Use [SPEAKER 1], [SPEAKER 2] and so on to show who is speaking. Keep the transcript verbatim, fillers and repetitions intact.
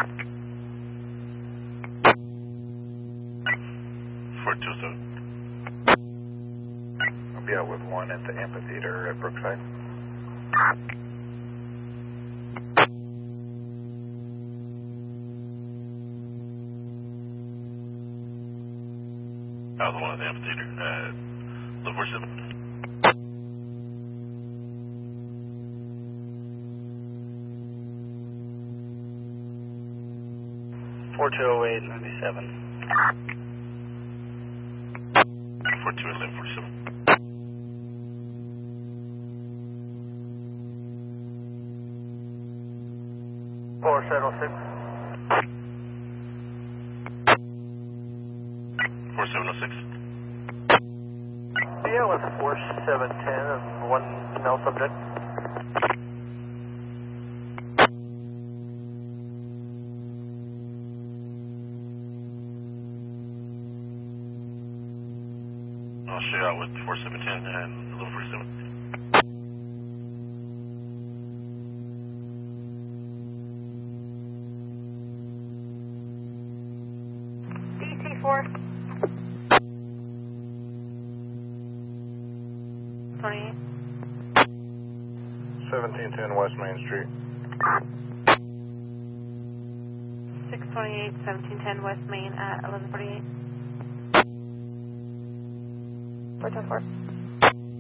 [SPEAKER 1] four two seven.
[SPEAKER 2] I'll be out with one at the amphitheater at Brookside.
[SPEAKER 1] Oh, the one at the amphitheater. Uh, eleven forty-seven.
[SPEAKER 3] four two oh eight ninety-seven.
[SPEAKER 1] four two eight eleven forty-seven.
[SPEAKER 3] four seven oh six.
[SPEAKER 1] four seven oh six.
[SPEAKER 3] Yeah, with four seven ten and one male subject.
[SPEAKER 1] I'll show you out with four seven ten and eleven forty-seven.
[SPEAKER 4] D T four. twenty-eight.
[SPEAKER 2] seventeen ten West Main Street.
[SPEAKER 4] six twenty-eight, seventeen ten West Main at eleven forty-eight. four ten four.